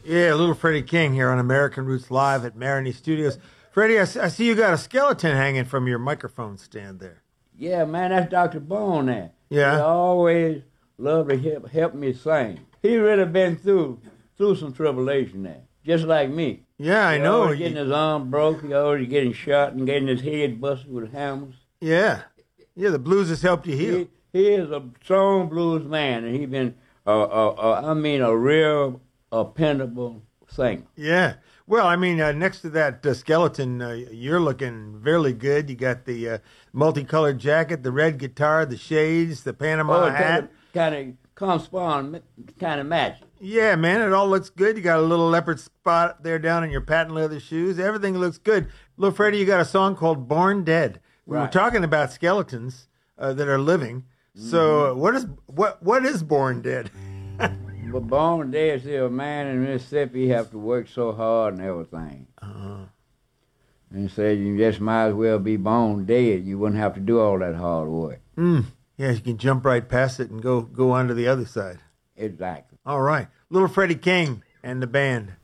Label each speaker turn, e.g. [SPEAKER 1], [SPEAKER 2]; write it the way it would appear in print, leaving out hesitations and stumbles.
[SPEAKER 1] Yeah, little Freddie King here on American Roots Live at Maroney Studios. Freddie, I see you got a skeleton hanging from your microphone stand there.
[SPEAKER 2] Yeah, man, that's Dr. Bone there.
[SPEAKER 1] Yeah.
[SPEAKER 2] He always loved to help me sing. He really been through some tribulation there, just like me.
[SPEAKER 1] Yeah, I know.
[SPEAKER 2] Always getting his arm broke. He always getting shot and getting his head busted with hammers.
[SPEAKER 1] Yeah. Yeah, the blues has helped you heal.
[SPEAKER 2] He is a strong blues man, and he been, a real dependable singer.
[SPEAKER 1] Yeah. Well, I mean, next to that skeleton, you're looking really good. You got the multicolored jacket, the red guitar, the shades, the Panama hat.
[SPEAKER 2] Kind of correspond, kind of match.
[SPEAKER 1] Yeah, man, it all looks good. You got a little leopard spot there down in your patent leather shoes. Everything looks good. Little Freddie, you got a song called Born Dead. We were talking about skeletons that are living. So what is Born Dead?
[SPEAKER 2] But Born Dead is a man in Mississippi have to work so hard and everything. And said you just might as well be born dead. You wouldn't have to do all that hard work.
[SPEAKER 1] Yeah, you can jump right past it and go on to the other side.
[SPEAKER 2] Exactly.
[SPEAKER 1] All right. Little Freddie King and the band.